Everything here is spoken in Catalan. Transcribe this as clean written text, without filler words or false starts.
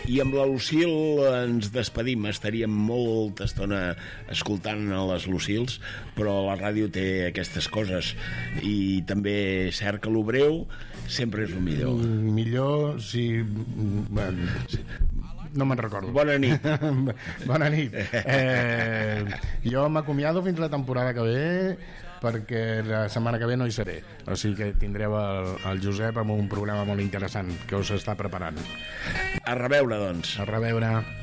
I amb la Lucille ens despedim. Estaríem molta estona escoltant a les Lucils, però la ràdio té aquestes coses, i també és cert que lo breu sempre és el millor. Millor si... no me'n recordo. Bona nit. Bona nit. Jo m'acomiado fins la temporada que ve, perquè la setmana que ve no hi seré, o sigui que tindreu el Josep amb un programa molt interessant que us està preparant. A reveure, doncs. A reveure.